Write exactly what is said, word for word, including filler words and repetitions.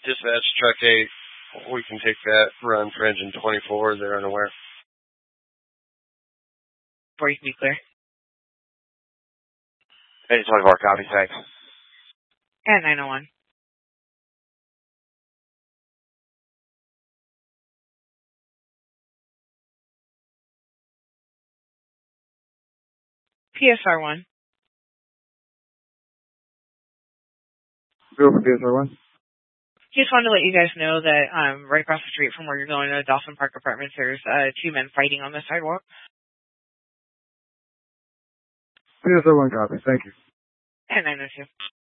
Dispatch, truck eight. We can take that run for engine twenty-four. They're unaware. Before you can be clear. Engine twenty-four, copy, thanks. And nine oh one. P S R one. Go for P S R one. Just wanted to let you guys know that um, right across the street from where you're going to Dawson Park Apartments, there's uh, two men fighting on the sidewalk. P S R one copy, thank you. And nine oh two.